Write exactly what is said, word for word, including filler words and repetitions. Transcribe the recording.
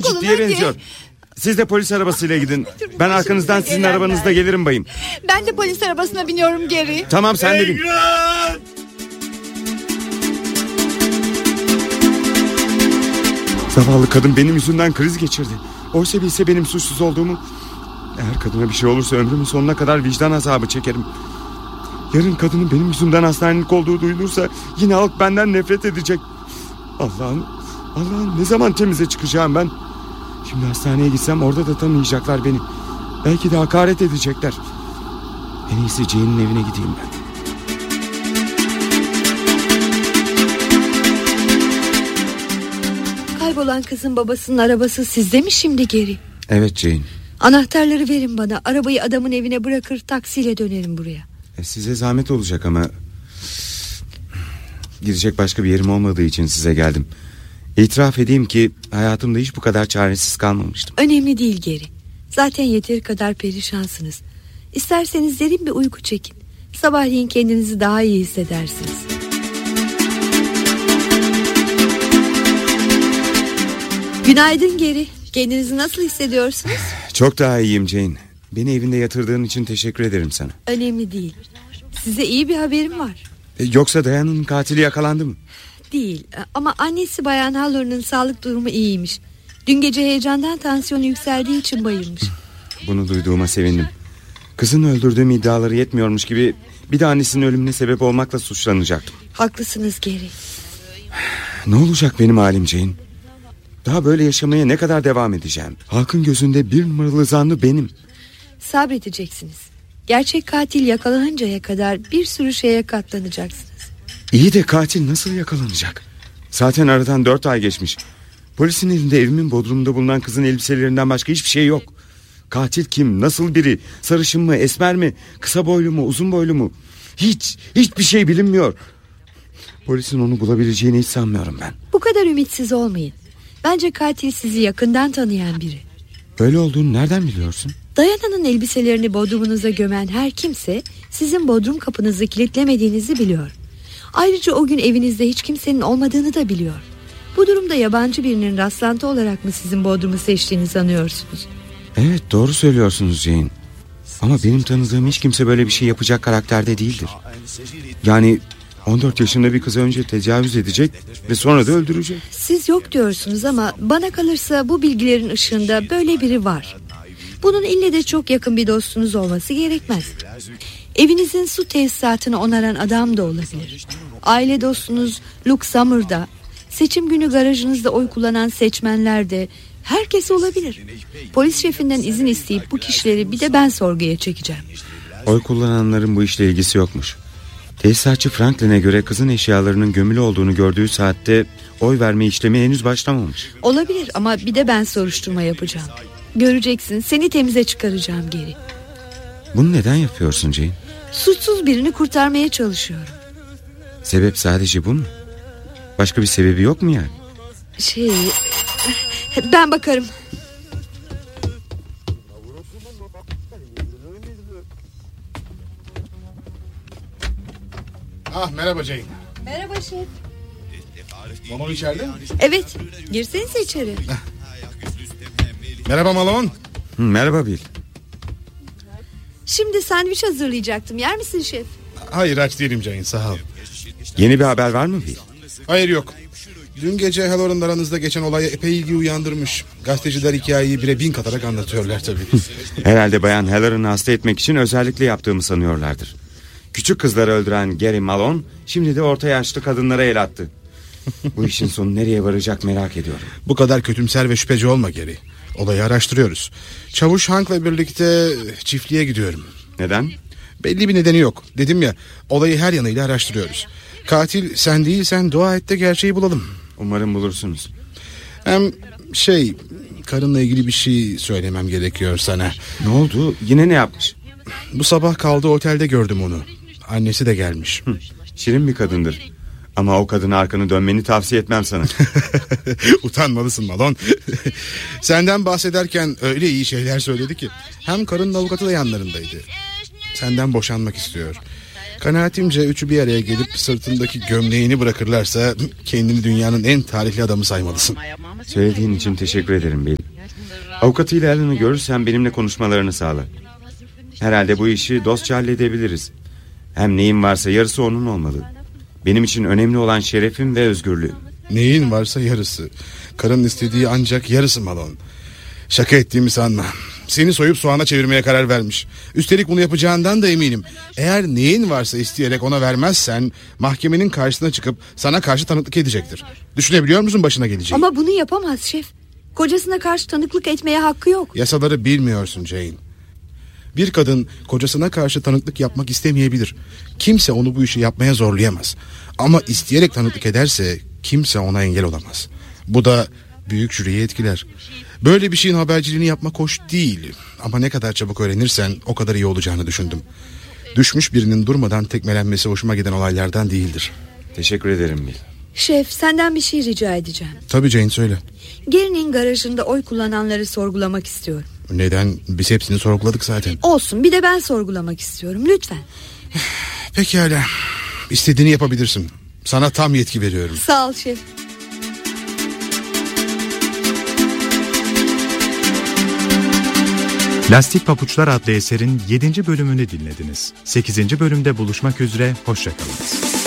olun, ciddiye hadi. benziyor. Siz de polis arabasıyla gidin. Ben arkanızdan sizin arabanızda gelirim bayım. Ben de polis arabasına biniyorum geri. Tamam, sen de bin. Zavallı kadın benim yüzümden kriz geçirdi. Oysa bilse benim suçsuz olduğumu. Eğer kadına bir şey olursa ömrümün sonuna kadar vicdan azabı çekerim. Yarın kadının benim yüzümden hastanelik olduğu duyulursa yine halk benden nefret edecek. Allah'ım, Allah'ım, ne zaman temize çıkacağım ben? Şimdi hastaneye gitsem orada da tanıyacaklar beni. Belki de hakaret edecekler. En iyisi Jane'in evine gideyim ben. Kaybolan kızın babasının arabası sizde mi şimdi geri? Evet Jane. Anahtarları verin bana. Arabayı adamın evine bırakır taksiyle dönerim buraya. E, size zahmet olacak ama... Gidecek başka bir yerim olmadığı için size geldim. İtiraf edeyim ki hayatımda hiç bu kadar çaresiz kalmamıştım. Önemli değil geri. Zaten yeteri kadar perişansınız. İsterseniz derin bir uyku çekin. Sabahleyin kendinizi daha iyi hissedersiniz. Günaydın geri. Kendinizi nasıl hissediyorsunuz? Çok daha iyiyim Jane. Beni evinde yatırdığın için teşekkür ederim sana. Önemli değil. Size iyi bir haberim var. E, yoksa Diana'nın katili yakalandı mı? Değil ama annesi Bayan Halloran'ın sağlık durumu iyiymiş. Dün gece heyecandan tansiyonu yükseldiği için bayılmış. Bunu duyduğuma sevindim. Kızını öldürdüğüm iddiaları yetmiyormuş gibi bir de annesinin ölümüne sebep olmakla suçlanacaktım. Haklısınız geri. Ne olacak benim halim Jane? Daha böyle yaşamaya ne kadar devam edeceğim? Halkın gözünde bir numaralı zanlı benim. Sabredeceksiniz. Gerçek katil yakalanıncaya kadar bir sürü şeye katlanacaksınız. İyi de katil nasıl yakalanacak? Zaten aradan dört ay geçmiş. Polisin elinde evimin bodrumunda bulunan kızın elbiselerinden başka hiçbir şey yok. Katil kim? Nasıl biri? Sarışın mı? Esmer mi? Kısa boylu mu? Uzun boylu mu? Hiç, hiçbir şey bilinmiyor. Polisin onu bulabileceğini hiç sanmıyorum ben. Bu kadar ümitsiz olmayın. Bence katil sizi yakından tanıyan biri. Böyle olduğunu nereden biliyorsun? Diana'nın elbiselerini bodrumunuza gömen her kimse sizin bodrum kapınızı kilitlemediğinizi biliyor. Ayrıca o gün evinizde hiç kimsenin olmadığını da biliyor. Bu durumda yabancı birinin rastlantı olarak mı sizin bodrumu seçtiğini sanıyorsunuz? Evet, doğru söylüyorsunuz Jane. Ama benim tanıdığım hiç kimse böyle bir şey yapacak karakterde değildir. Yani on dört yaşında bir kızı önce tecavüz edecek ve sonra da öldürecek. Siz yok diyorsunuz ama bana kalırsa bu bilgilerin ışığında böyle biri var. Bunun ille de çok yakın bir dostunuz olması gerekmez. Evinizin su tesisatını onaran adam da olabilir. Aile dostunuz Luke Summer'da, seçim günü garajınızda oy kullanan seçmenler de, herkes olabilir. Polis şefinden izin isteyip bu kişileri bir de ben sorguya çekeceğim. Oy kullananların bu işle ilgisi yokmuş. Tesisatçı Franklin'e göre kızın eşyalarının gömülü olduğunu gördüğü saatte oy verme işlemi henüz başlamamış. Olabilir ama bir de ben soruşturma yapacağım. Göreceksin, seni temize çıkaracağım geri. Bunu neden yapıyorsun Jane? Suçsuz birini kurtarmaya çalışıyorum. Sebep sadece bu mu? Başka bir sebebi yok mu yani? Şey... Ben bakarım. Ah, merhaba Jane. Merhaba şef. Malone içeride mi? Evet, girsenize içeri. Merhaba Malone. Hı, merhaba Bill. Şimdi sandviç hazırlayacaktım. Yer misin şef? Hayır, aç değilim Jane, sağ ol. Yeni bir haber var mı Bill? Hayır, yok. Dün gece Halloran'ın aranızda geçen olay epey ilgi uyandırmış. Gazeteciler hikayeyi bire bin katarak anlatıyorlar tabii. Herhalde Bayan Halloran'ı hasta etmek için özellikle yaptığımı sanıyorlardır. Küçük kızları öldüren Gary Malone şimdi de orta yaşlı kadınlara el attı. Bu işin sonu nereye varacak merak ediyorum. Bu kadar kötümser ve şüpheci olma Gary. Olayı araştırıyoruz. Çavuş Hank'la birlikte çiftliğe gidiyorum. Neden? Belli bir nedeni yok. Dedim ya, olayı her yanıyla araştırıyoruz. Katil sen değilsen dua et de gerçeği bulalım. Umarım bulursunuz. Hem şey, karınla ilgili bir şey söylemem gerekiyor sana. Ne oldu? Yine ne yapmış? Bu sabah kaldığı otelde gördüm onu. Annesi de gelmiş. Hı, şirin bir kadındır. Ama o kadına arkanı dönmeni tavsiye etmem sana. Utanmalısın Malone. Senden bahsederken öyle iyi şeyler söyledi ki. Hem karının avukatı da yanlarındaydı. Senden boşanmak istiyor. Kanaatimce üçü bir araya gelip sırtındaki gömleğini bırakırlarsa kendini dünyanın en talihli adamı saymalısın. Söylediğin için teşekkür ederim Bill. Avukatıyla Alan'ı görürsen benimle konuşmalarını sağla. Herhalde bu işi dostça halledebiliriz. Hem neyim varsa yarısı onun olmalı. Benim için önemli olan şerefim ve özgürlüğüm. Neyin varsa yarısı. Karın istediği ancak yarısı Malone. Şaka ettiğimi sanma. Seni soyup soğana çevirmeye karar vermiş. Üstelik bunu yapacağından da eminim. Eğer neyin varsa isteyerek ona vermezsen mahkemenin karşısına çıkıp sana karşı tanıklık edecektir. Düşünebiliyor musun başına geleceği? Ama bunu yapamaz şef. Kocasına karşı tanıklık etmeye hakkı yok. Yasaları bilmiyorsun Jane. Bir kadın kocasına karşı tanıklık yapmak istemeyebilir. Kimse onu bu işi yapmaya zorlayamaz. Ama isteyerek tanıklık ederse kimse ona engel olamaz. Bu da büyük jüriyi etkiler. Böyle bir şeyin haberciliğini yapmak hoş değil. Ama ne kadar çabuk öğrenirsen o kadar iyi olacağını düşündüm. Düşmüş birinin durmadan tekmelenmesi hoşuma giden olaylardan değildir. Teşekkür ederim Bill. Şef, senden bir şey rica edeceğim. Tabii Jane, söyle. Gary'nin garajında oy kullananları sorgulamak istiyorum. Neden? Biz hepsini sorguladık zaten. Olsun, bir de ben sorgulamak istiyorum lütfen. Pekala. İstediğini yapabilirsin. Sana tam yetki veriyorum. Sağ ol şef. Lastik Papuçlar adlı eserin yedinci bölümünü dinlediniz. sekizinci bölümde buluşmak üzere, hoşça kalınız.